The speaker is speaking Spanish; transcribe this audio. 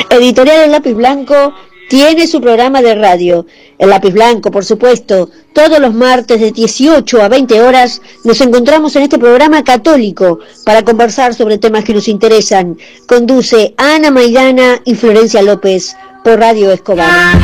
Editorial El Lápiz Blanco tiene su programa de radio. El Lápiz Blanco, por supuesto, todos los martes de 18 a 20 horas nos encontramos en este programa católico para conversar sobre temas que nos interesan. Conduce Ana Maidana y Florencia López por Radio Escobar.